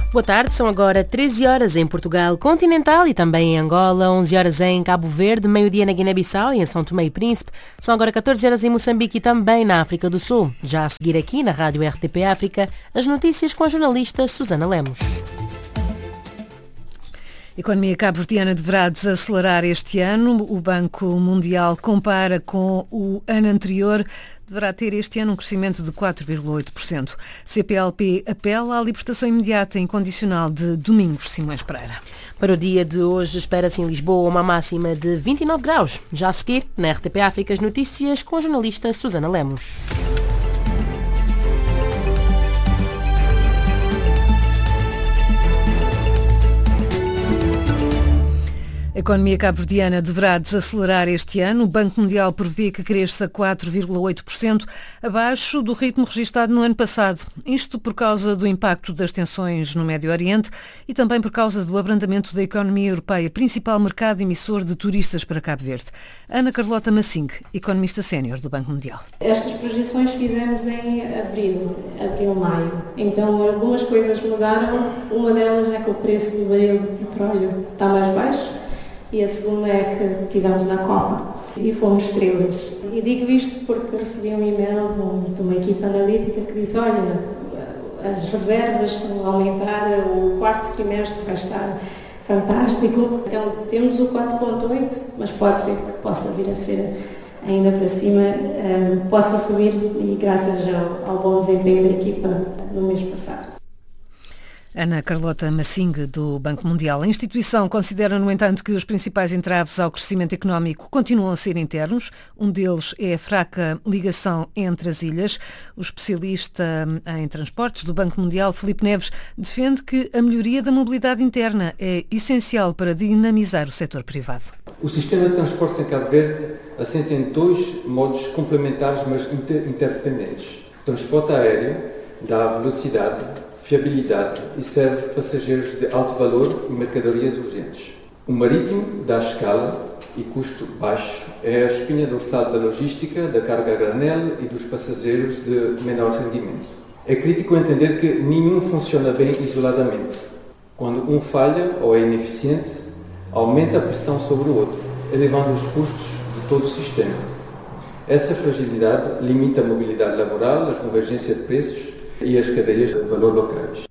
Boa tarde, são agora 13 horas em Portugal continental e também em Angola, 11 horas em Cabo Verde, meio-dia na Guiné-Bissau e em São Tomé e Príncipe. São agora 14 horas em Moçambique e também na África do Sul. Já a seguir aqui na Rádio RTP África, as notícias com a jornalista Susana Lemos. A economia cabo-verdiana deverá desacelerar este ano. O Banco Mundial compara com o ano anterior. Deverá ter este ano um crescimento de 4,8%. CPLP apela à libertação imediata e incondicional de Domingos Simões Pereira. Para o dia de hoje, espera-se em Lisboa uma máxima de 29 graus. Já a seguir, na RTP África, as notícias com a jornalista Susana Lemos. A economia cabo-verdiana deverá desacelerar este ano. O Banco Mundial prevê que cresça 4,8%, abaixo do ritmo registado no ano passado. Isto por causa do impacto das tensões no Médio Oriente e também por causa do abrandamento da economia europeia, principal mercado emissor de turistas para Cabo Verde. Ana Carlota Massing, economista sénior do Banco Mundial. Estas projeções fizemos em abril-maio. Então algumas coisas mudaram. Uma delas é que o preço do barril de petróleo está mais baixo. E a segunda é que tivemos na Copa e fomos estrelas. E digo isto porque recebi um e-mail de uma equipa analítica que disse: olha, as reservas estão a aumentar, o quarto trimestre vai estar fantástico. Então temos o 4,8, mas pode ser que possa vir a ser ainda para cima, possa subir, e graças ao bom desempenho da equipa no mês passado. Ana Carlota Massing, do Banco Mundial. A instituição considera, no entanto, que os principais entraves ao crescimento económico continuam a ser internos. Um deles é a fraca ligação entre as ilhas. O especialista em transportes do Banco Mundial, Filipe Neves, defende que a melhoria da mobilidade interna é essencial para dinamizar o setor privado. O sistema de transportes em Cabo Verde assenta em dois modos complementares, mas interdependentes. O transporte aéreo dá velocidade, fiabilidade e serve passageiros de alto valor e mercadorias urgentes. O marítimo dá escala e custo baixo, é a espinha dorsal da logística, da carga a granel e dos passageiros de menor rendimento. É crítico entender que nenhum funciona bem isoladamente. Quando um falha ou é ineficiente, aumenta a pressão sobre o outro, elevando os custos de todo o sistema. Essa fragilidade limita a mobilidade laboral, a convergência de preços e as cadeias de valor locais.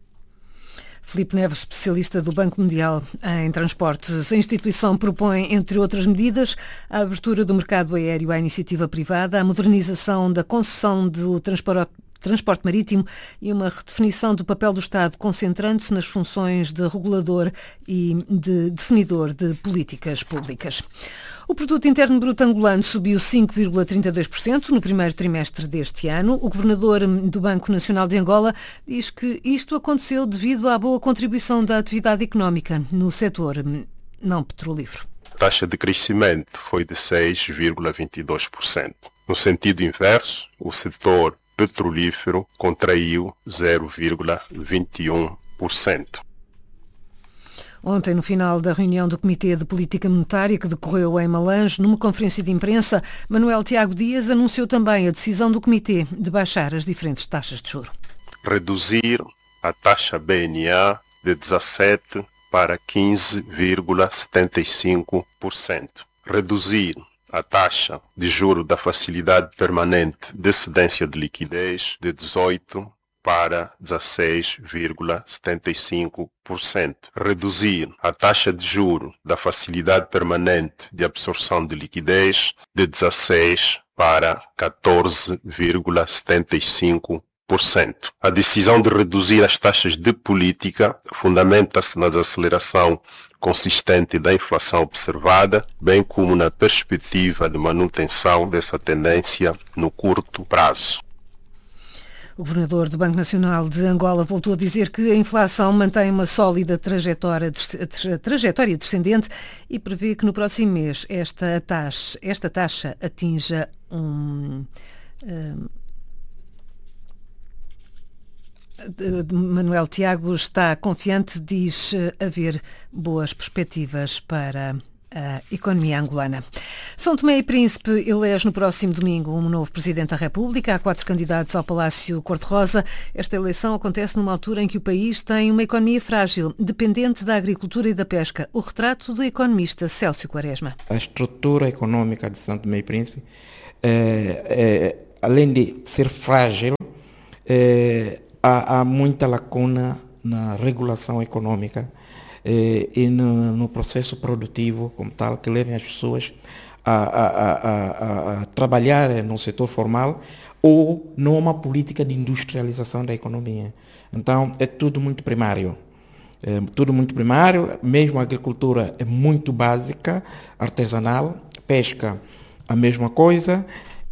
Filipe Neves, especialista do Banco Mundial em transportes. A instituição propõe, entre outras medidas, a abertura do mercado aéreo à iniciativa privada, a modernização da concessão do transporte marítimo e uma redefinição do papel do Estado, concentrando-se nas funções de regulador e de definidor de políticas públicas. O produto interno bruto angolano subiu 5,32% no primeiro trimestre deste ano. O governador do Banco Nacional de Angola diz que isto aconteceu devido à boa contribuição da atividade económica no setor não petrolífero. A taxa de crescimento foi de 6,22%. No sentido inverso, o setor petrolífero contraiu 0,21%. Ontem, no final da reunião do Comitê de Política Monetária, que decorreu em Malange, numa conferência de imprensa, Manuel Tiago Dias anunciou também a decisão do Comitê de baixar as diferentes taxas de juros. Reduzir a taxa BNA de 17% para 15,75%. Reduzir a taxa de juro da facilidade permanente de cedência de liquidez de 18% para 16,75%. Reduzir a taxa de juro da facilidade permanente de absorção de liquidez de 16% para 14,75%. A decisão de reduzir as taxas de política fundamenta-se na desaceleração consistente da inflação observada, bem como na perspectiva de manutenção dessa tendência no curto prazo. O governador do Banco Nacional de Angola voltou a dizer que a inflação mantém uma sólida trajetória descendente e prevê que no próximo mês esta taxa atinja Manuel Tiago está confiante, diz haver boas perspectivas para a economia angolana. São Tomé e Príncipe elege no próximo domingo um novo Presidente da República. Há 4 candidatos ao Palácio Cor-de-Rosa. Esta eleição acontece numa altura em que o país tem uma economia frágil, dependente da agricultura e da pesca. O retrato do economista Célcio Quaresma. A estrutura econômica de São Tomé e Príncipe, além de ser frágil, há muita lacuna na regulação econômica e no processo produtivo como tal, que levem as pessoas a trabalhar no setor formal ou numa política de industrialização da economia. Então, é tudo muito primário. Mesmo a agricultura é muito básica, artesanal, pesca a mesma coisa.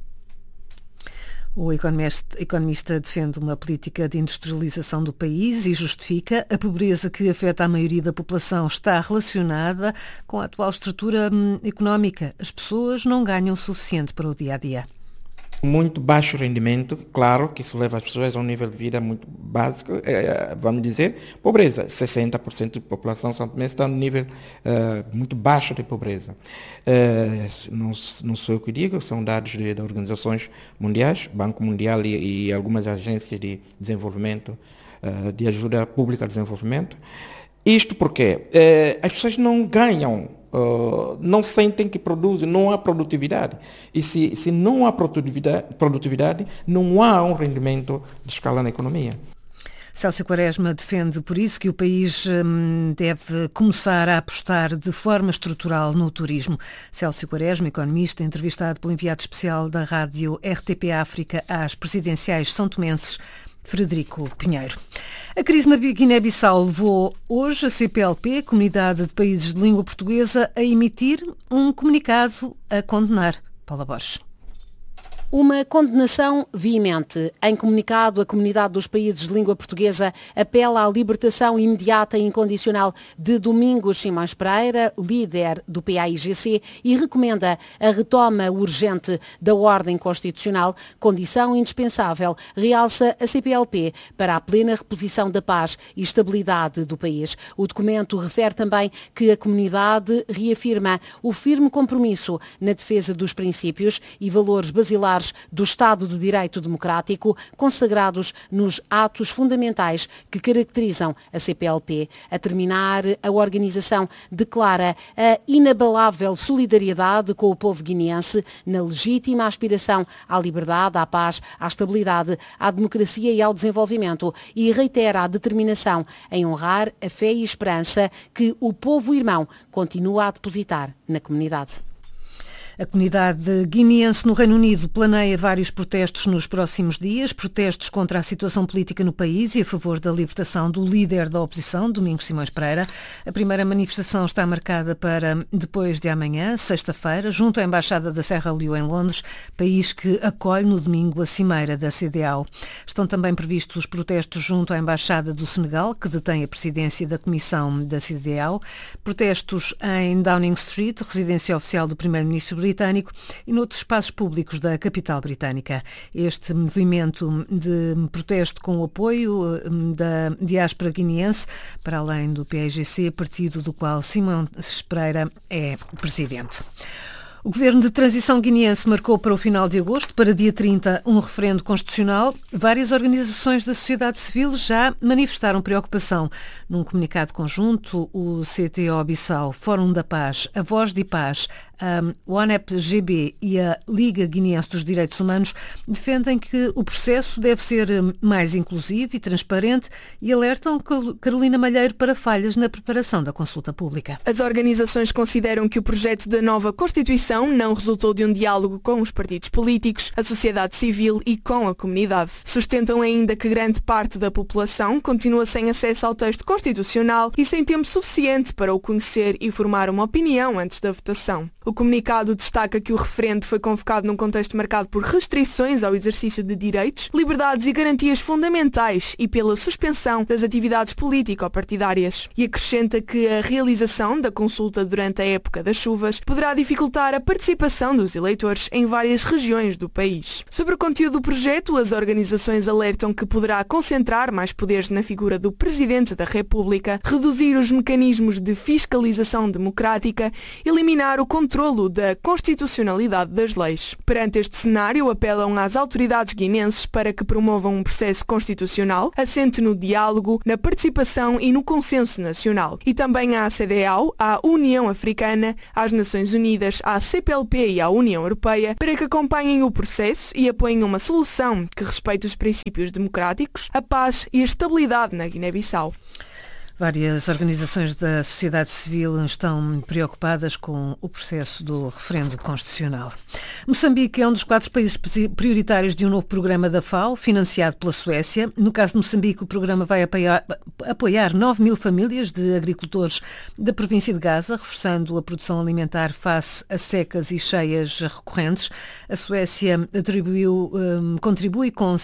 O economista defende uma política de industrialização do país e justifica a pobreza que afeta a maioria da população está relacionada com a atual estrutura económica. As pessoas não ganham o suficiente para o dia-a-dia. Muito baixo rendimento, claro que isso leva as pessoas a um nível de vida muito básico, vamos dizer, pobreza. 60% da população são Tomé está no nível muito baixo de pobreza. Não sou eu que digo, são dados de organizações mundiais, Banco Mundial e algumas agências de desenvolvimento, de ajuda pública ao desenvolvimento. Isto porque as pessoas não ganham, não sentem que produzem, não há produtividade. E se não há produtividade, não há um rendimento de escala na economia. Célcio Quaresma defende, por isso, que o país deve começar a apostar de forma estrutural no turismo. Célcio Quaresma, economista, entrevistado pelo enviado especial da rádio RTP África às presidenciais são-tomenses, Frederico Pinheiro. A crise na Guiné-Bissau levou hoje a CPLP, Comunidade de Países de Língua Portuguesa, a emitir um comunicado a condenar. Paula Borges. Uma condenação veemente. Em comunicado, a Comunidade dos Países de Língua Portuguesa apela à libertação imediata e incondicional de Domingos Simões Pereira, líder do PAIGC, e recomenda a retoma urgente da ordem constitucional, condição indispensável, realça a CPLP, para a plena reposição da paz e estabilidade do país. O documento refere também que a comunidade reafirma o firme compromisso na defesa dos princípios e valores basilares do Estado de Direito Democrático, consagrados nos atos fundamentais que caracterizam a CPLP. A terminar, a organização declara a inabalável solidariedade com o povo guineense na legítima aspiração à liberdade, à paz, à estabilidade, à democracia e ao desenvolvimento, e reitera a determinação em honrar a fé e esperança que o povo irmão continua a depositar na comunidade. A comunidade guineense no Reino Unido planeia vários protestos nos próximos dias, protestos contra a situação política no país e a favor da libertação do líder da oposição, Domingos Simões Pereira. A primeira manifestação está marcada para depois de amanhã, sexta-feira, junto à Embaixada da Serra Leoa em Londres, país que acolhe no domingo a cimeira da CEDEAO. Estão também previstos os protestos junto à Embaixada do Senegal, que detém a presidência da Comissão da CEDEAO, protestos em Downing Street, residência oficial do Primeiro-Ministro britânico, e noutros espaços públicos da capital britânica. Este movimento de protesto com o apoio da diáspora guineense, para além do PAIGC, partido do qual Simões Pereira é presidente. O Governo de Transição guineense marcou para o final de agosto, para dia 30, um referendo constitucional. Várias organizações da sociedade civil já manifestaram preocupação. Num comunicado conjunto, o CTO-Bissau, Fórum da Paz, a Voz de Paz, a ONEP-GB e a Liga Guineense dos Direitos Humanos defendem que o processo deve ser mais inclusivo e transparente e alertam Carolina Malheiro para falhas na preparação da consulta pública. As organizações consideram que o projeto da nova Constituição não resultou de um diálogo com os partidos políticos, a sociedade civil e com a comunidade. Sustentam ainda que grande parte da população continua sem acesso ao texto constitucional e sem tempo suficiente para o conhecer e formar uma opinião antes da votação. O comunicado destaca que o referendo foi convocado num contexto marcado por restrições ao exercício de direitos, liberdades e garantias fundamentais e pela suspensão das atividades político-partidárias. E acrescenta que a realização da consulta durante a época das chuvas poderá dificultar a participação dos eleitores em várias regiões do país. Sobre o conteúdo do projeto, as organizações alertam que poderá concentrar mais poderes na figura do Presidente da República, reduzir os mecanismos de fiscalização democrática, eliminar o controlo da constitucionalidade das leis. Perante este cenário, apelam às autoridades guinenses para que promovam um processo constitucional assente no diálogo, na participação e no consenso nacional. E também à CEDEAO, à União Africana, às Nações Unidas, à CPLP e à União Europeia para que acompanhem o processo e apoiem uma solução que respeite os princípios democráticos, a paz e a estabilidade na Guiné-Bissau. Várias organizações da sociedade civil estão preocupadas com o processo do referendo constitucional. Moçambique é um dos 4 países prioritários de um novo programa da FAO, financiado pela Suécia. No caso de Moçambique, o programa vai apoiar 9.000 famílias de agricultores da província de Gaza, reforçando a produção alimentar face a secas e cheias recorrentes. A Suécia contribui com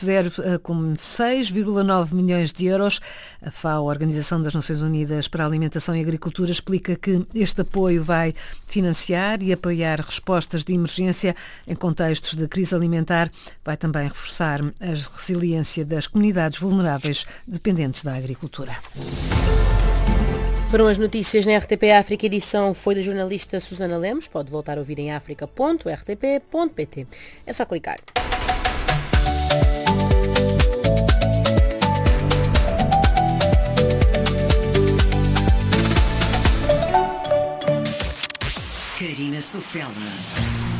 6,9 milhões de euros. A FAO, a Organização das Nações Unidas para a Alimentação e Agricultura, explica que este apoio vai financiar e apoiar respostas de emergência em contextos de crise alimentar. Vai também reforçar a resiliência das comunidades vulneráveis dependentes da agricultura. Foram as notícias na RTP África. A edição foi da jornalista Susana Lemos. Pode voltar a ouvir em africa.rtp.pt. É só clicar. Karina Sofela.